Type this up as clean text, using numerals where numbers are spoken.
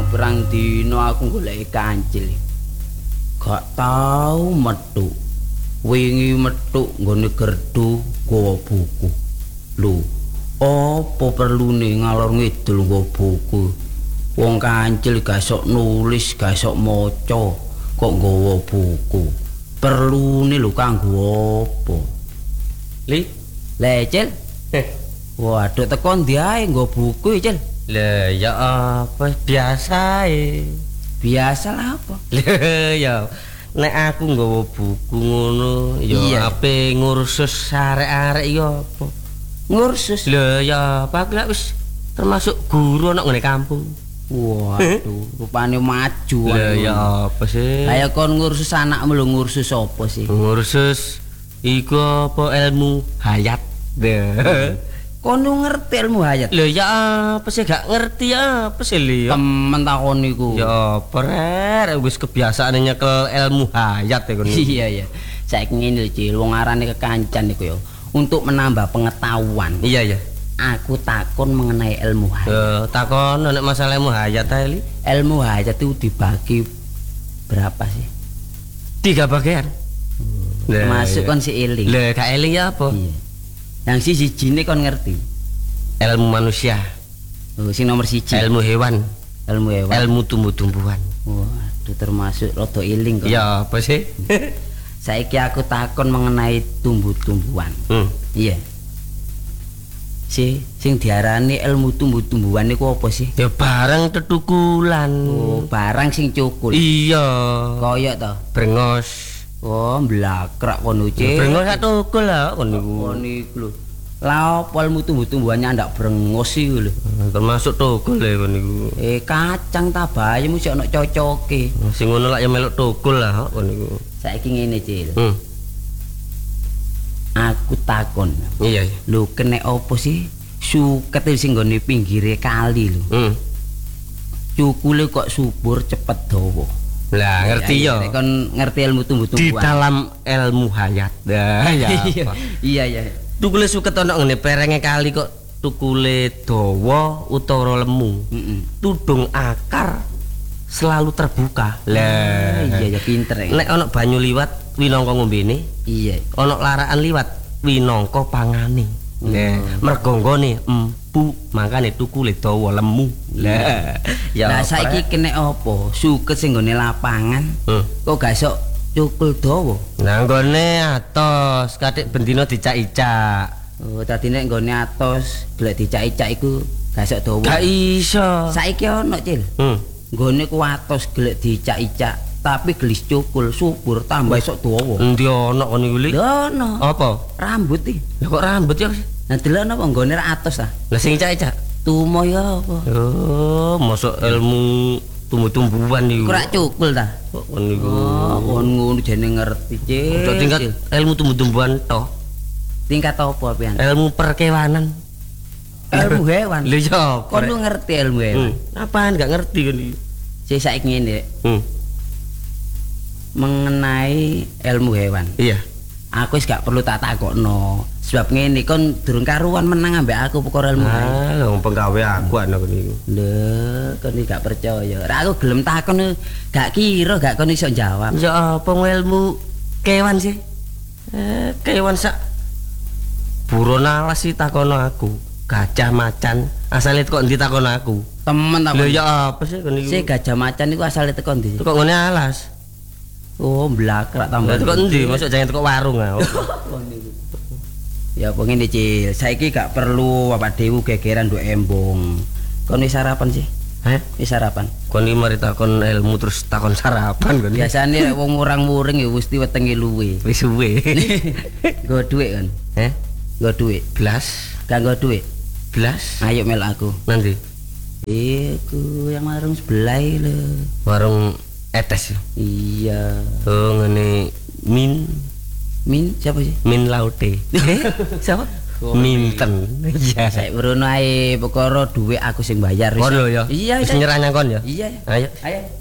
pirang dina aku goleki kancil. Gak tau metu. Wingi metu nggone gerdu gawa buku. Lho, apa perlune ngalor ngidul nggawa buku? Wong kancil gak sok nulis, gak sok maca, kok nggawa buku. Perlune lho kanggo apa? Lecil. Waduh teko ndi ae nggo buku Cil. Lah ya apa biasa Biasa lah apa? Lah ya nek aku nggawa buku ngono ya ape ngursus arek-arek ya apa. Ngursus. Lah ya apa aku wis termasuk guru ana ngene kampung. Waduh, rupane maju. Lah ya apa sih? Kayak kon ngursus anakmu lho ngursus apa sih? Ngursus iku apa ilmu hayat. Kon ngerti ilmu hayat? Lho ya apa sih gak ngerti apa sih lho. Temen takon niku. Ya apa wis kebiasaan nyekel ilmu hayat ya kon. Iya. Saiki ngene lho Cil, wong arane kekancan niku ya. Untuk menambah pengetahuan. Iya. Aku takon mengenai ilmu hayat. Takon nek masalah ilmu hayat ae li. Ilmu hayat itu dibagi berapa sih? 3 bagian. Termasuk kon si eling. Lah gak eling ya apa? Iya. Yang sijine kon ngerti. Ilmu manusia. Oh, sing nomor 1. Ilmu hewan. Ilmu tumbuh-tumbuhan. Waduh termasuk rada eling kok. Ya apa sih? Saiki aku takon mengenai tumbuh-tumbuhan. Iya. Sing diarani ilmu tumbuh-tumbuhan niku apa sih? Ya barang tetukulan. Oh, barang sing cukul. Iya. Kaya to. Brengos. Oh, blakrak kono Cil. Brengos sak tukul lah kon niku. Oh niku lho. Lah apa ilmu tumbuh-tumbuhannya ndak brengos iki lho. Termasuk tukul ya kon niku. Kacang ta bayem mesti ana cocoke. Sing ngono lak ya melok tukul lah kon niku. Saiki ngene Cil. Aku takon. Iya. Lho kene apa sih? Suket sing nggone pinggire kali lho. Cukule kok subur cepet dawa. Lah ngerti ya. Nek kon ngerti ilmu tumbuh-tumbuhan. Di dalam ilmu hayat. Nah, ya. Iya. Tukule suket ana ngene perenge kali kok tukule dawa utawa lemu. Tudung akar selalu terbuka. Lah iya pinter. Nek ana banyu liwat winangka ngombene. Iya. Ana laraan liwat winangka pangane. Nah, mergo nggone empu, makane tukule dawa lemu. Lah, ya. Lah saiki kene apa? Suket sing nggone lapangan. Kok gak sok cukul dawa? Nah, nggone atos, katik bendina dicak-icak. Oh, dadi nek nggone atos golek dicak-icak iku gak sok dawa. Gak iso. Saiki ana, Cil. Nggone ku atos golek dicak-icak. Tapi gelis cukul subur tambah sok dawa. Endi ana kon niku li? Lho ana. Apa? Rambut iki. Lah kok rambut ya? Nah delok napa nggone ra atos ta? Lah sing cak-cak. Tumo ya apa? Oh, mosok ilmu tumbuh-tumbuhan niku. Ora cukul ta? Kok kon niku. Oh, kon ngono jane ngerti, Cil. Udah tingkat ilmu tumbuh-tumbuhan toh. Tingkat apa pian? Ilmu perkewanan. Ilmu hewan. Lho ya. Kon ngerti ilmu hewan. Apaan gak ngerti kon iki. Sing saiki ngene. Mengenai ilmu hewan. Iya. Aku wis gak perlu tak takokno. Sebab ngene kon durung karuan menang ambek aku perkara ilmu hewan. Lho penggawe aku ana kon niku. Lho, kon iki gak percaya. Ra aku gelem takon gak kira gak kon iso jawab. Ya apa ilmu kewan sih? Kewan sak buron alas sih takono aku. Gajah macan asale kok ndi takono aku. Temen ta. Lho ya apa sih kon niku? Si gajah macan iku asale teko ndi? Kok ngene alas. Oh, blakrak tambah. Kok ndi? Masuk jangan teko warung ah. Ya apa ngene Cil, saiki gak perlu Bapak Dewu gegeran nduk embong. Kon wis sarapan sih? Wis sarapan. Kon iki mari takon ilmu terus takon sarapan kon. Biasane wong murang-muring ya mesti wetenge luwe. Wis suwe. Nggo dhuwit kan? Nggo dhuwit. Blas. Gak nggo dhuwit. Blas. Ayo melok aku. Nanti. Iku yang warung sebelah lho. Warung etes. Iya. Oh ngene Min siapa sih? Min Laute. Siapa? Minten. Iya. Saya berono ae perkara dhuwit aku sing bayar. Oh lho ya. Iya. Wis nyerah nyang kon ya? Iya. Ayo. Ayo.